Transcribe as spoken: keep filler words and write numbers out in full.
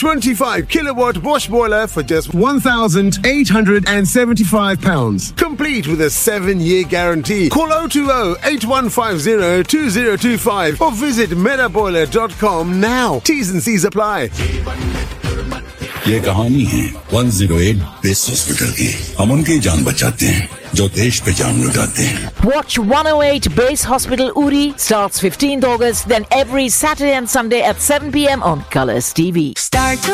twenty-five kilowatt wash boiler for just one thousand eight hundred seventy-five pounds. Complete with a seven-year guarantee. Call oh two oh, eight one five oh, two oh two five or visit metaboiler dot com now. T's and C's apply. ये कहानी है one oh eight base hospital की। हम उनकी जान बचाते हैं जो देश पे जान लुटाते हैं। Watch one oh eight Base Hospital Uri starts fifteenth August, then every Saturday and Sunday at seven p.m. on Colors T V. Start